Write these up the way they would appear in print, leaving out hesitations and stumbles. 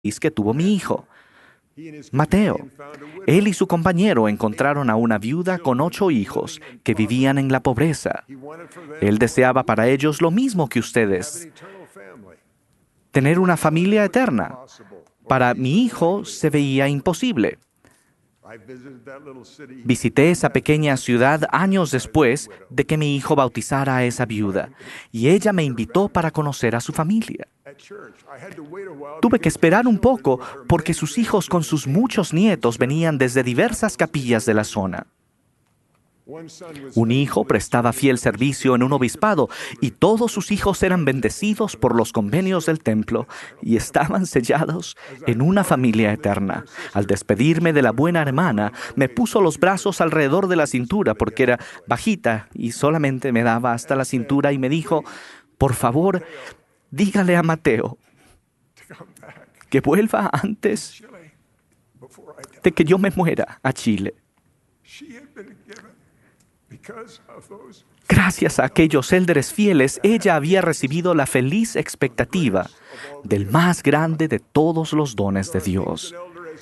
que tuvo mi hijo, Mateo. Él y su compañero encontraron a una viuda con 8 hijos que vivían en la pobreza. Él deseaba para ellos lo mismo que ustedes, tener una familia eterna. Para mi hijo se veía imposible. Visité esa pequeña ciudad años después de que mi hijo bautizara a esa viuda, y ella me invitó para conocer a su familia. Tuve que esperar un poco porque sus hijos con sus muchos nietos venían desde diversas capillas de la zona. Un hijo prestaba fiel servicio en un obispado y todos sus hijos eran bendecidos por los convenios del templo y estaban sellados en una familia eterna. Al despedirme de la buena hermana, me puso los brazos alrededor de la cintura porque era bajita y solamente me daba hasta la cintura y me dijo: por favor, dígale a Mateo que vuelva antes de que yo me muera a Chile. Gracias a aquellos élderes fieles, ella había recibido la feliz expectativa del más grande de todos los dones de Dios.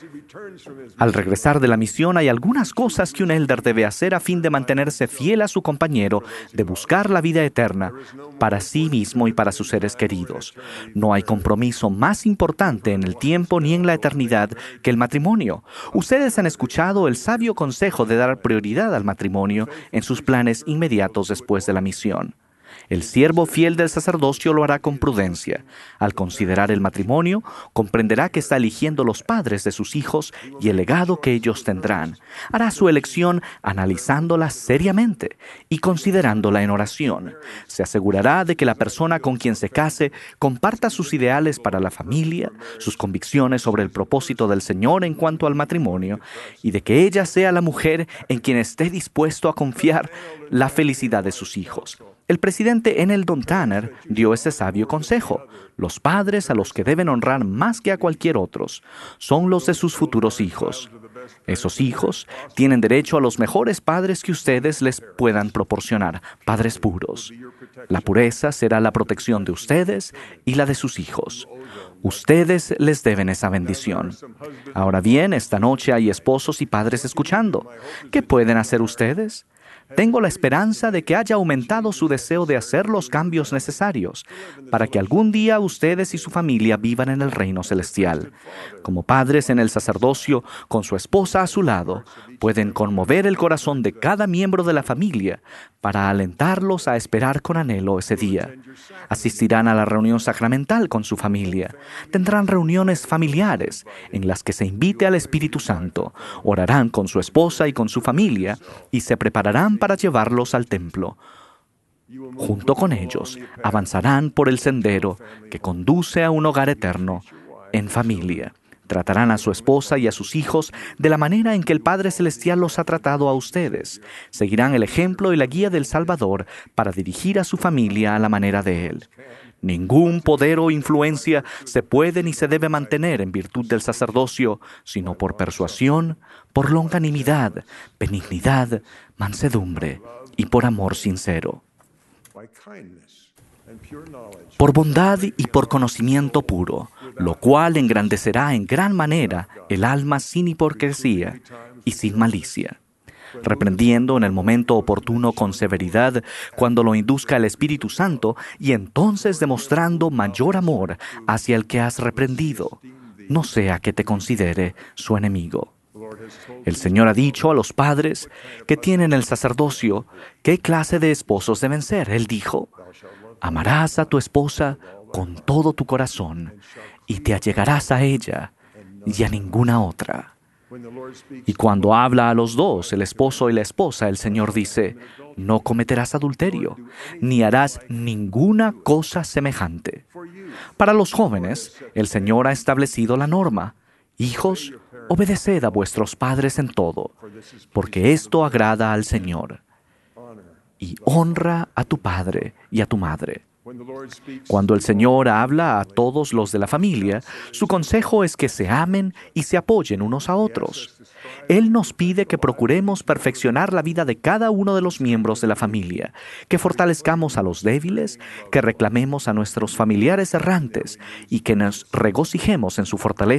Al regresar de la misión hay algunas cosas que un élder debe hacer a fin de mantenerse fiel a su compañero, de buscar la vida eterna para sí mismo y para sus seres queridos. No hay compromiso más importante en el tiempo ni en la eternidad que el matrimonio. Ustedes han escuchado el sabio consejo de dar prioridad al matrimonio en sus planes inmediatos después de la misión. El siervo fiel del sacerdocio lo hará con prudencia. Al considerar el matrimonio, comprenderá que está eligiendo los padres de sus hijos y el legado que ellos tendrán. Hará su elección analizándola seriamente y considerándola en oración. Se asegurará de que la persona con quien se case comparta sus ideales para la familia, sus convicciones sobre el propósito del Señor en cuanto al matrimonio, y de que ella sea la mujer en quien esté dispuesto a confiar la felicidad de sus hijos. El presidente Eneldon Tanner dio ese sabio consejo. Los padres a los que deben honrar más que a cualquier otros son los de sus futuros hijos. Esos hijos tienen derecho a los mejores padres que ustedes les puedan proporcionar, padres puros. La pureza será la protección de ustedes y la de sus hijos. Ustedes les deben esa bendición. Ahora bien, esta noche hay esposos y padres escuchando. ¿Qué pueden hacer ustedes? Tengo la esperanza de que haya aumentado su deseo de hacer los cambios necesarios para que algún día ustedes y su familia vivan en el reino celestial. Como padres en el sacerdocio, con su esposa a su lado, pueden conmover el corazón de cada miembro de la familia para alentarlos a esperar con anhelo ese día. Asistirán a la reunión sacramental con su familia. Tendrán reuniones familiares en las que se invite al Espíritu Santo. Orarán con su esposa y con su familia y se prepararán para llevarlos al templo. Junto con ellos, avanzarán por el sendero que conduce a un hogar eterno en familia. Tratarán a su esposa y a sus hijos de la manera en que el Padre Celestial los ha tratado a ustedes. Seguirán el ejemplo y la guía del Salvador para dirigir a su familia a la manera de Él. Ningún poder o influencia se puede ni se debe mantener en virtud del sacerdocio, sino por persuasión, por longanimidad, benignidad, mansedumbre y por amor sincero. Por bondad y por conocimiento puro, lo cual engrandecerá en gran manera el alma sin hipocresía y sin malicia, reprendiendo en el momento oportuno con severidad cuando lo induzca el Espíritu Santo, y entonces demostrando mayor amor hacia el que has reprendido, no sea que te considere su enemigo. El Señor ha dicho a los padres que tienen el sacerdocio qué clase de esposos deben ser. Él dijo: amarás a tu esposa con todo tu corazón y te allegarás a ella y a ninguna otra. Y cuando habla a los dos, el esposo y la esposa, el Señor dice: no cometerás adulterio, ni harás ninguna cosa semejante. Para los jóvenes, el Señor ha establecido la norma: hijos, obedeced a vuestros padres en todo, porque esto agrada al Señor. Y honra a tu padre y a tu madre. Cuando el Señor habla a todos los de la familia, su consejo es que se amen y se apoyen unos a otros. Él nos pide que procuremos perfeccionar la vida de cada uno de los miembros de la familia, que fortalezcamos a los débiles, que reclamemos a nuestros familiares errantes y que nos regocijemos en su fortaleza